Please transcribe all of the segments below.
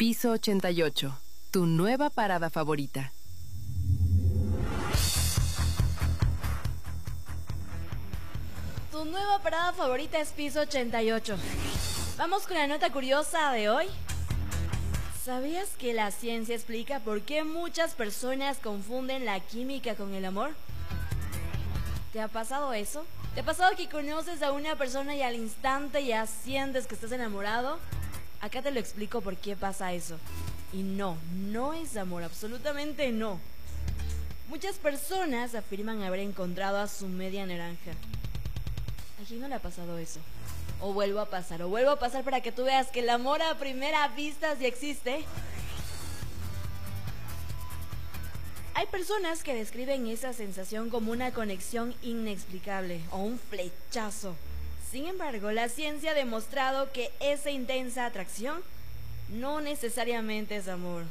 Piso 88, tu nueva parada favorita. Tu nueva parada favorita es Piso 88. Vamos con la nota curiosa de hoy. ¿Sabías que la ciencia explica por qué muchas personas confunden la química con el amor? ¿Te ha pasado eso? ¿Te ha pasado que conoces a una persona y al instante ya sientes que estás enamorado? Acá te lo explico por qué pasa eso. Y no es amor, absolutamente no. Muchas personas afirman haber encontrado a su media naranja. ¿A quién no le ha pasado eso? O vuelvo a pasar para que tú veas que el amor a primera vista sí existe. Hay personas que describen esa sensación como una conexión inexplicable o un flechazo. Sin embargo, la ciencia ha demostrado que esa intensa atracción no necesariamente es amor,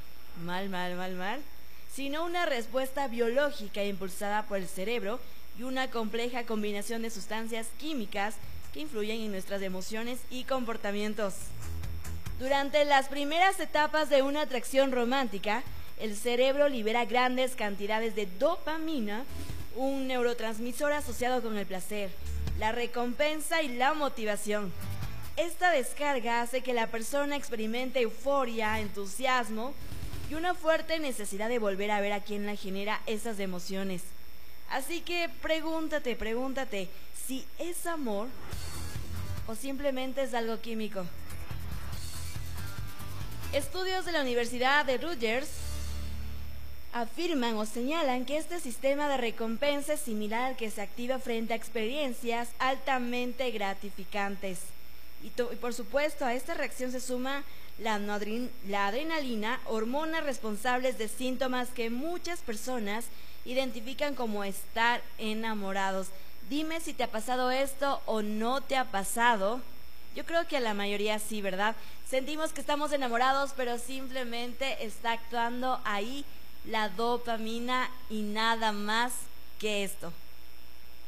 sino una respuesta biológica impulsada por el cerebro y una compleja combinación de sustancias químicas que influyen en nuestras emociones y comportamientos. Durante las primeras etapas de una atracción romántica, el cerebro libera grandes cantidades de dopamina, un neurotransmisor asociado con el placer, la recompensa y la motivación. Esta descarga hace que la persona experimente euforia, entusiasmo y una fuerte necesidad de volver a ver a quien la genera esas emociones. Así que pregúntate si es amor o simplemente es algo químico. Estudios de la Universidad de Rutgers afirman o señalan que este sistema de recompensa es similar al que se activa frente a experiencias altamente gratificantes. Y por supuesto a esta reacción se suma la adrenalina, hormonas responsables de síntomas que muchas personas identifican como estar enamorados. Dime si te ha pasado esto o no te ha pasado. Yo creo que a la mayoría sí, ¿verdad? Sentimos que estamos enamorados, pero simplemente está actuando ahí la dopamina y nada más que esto.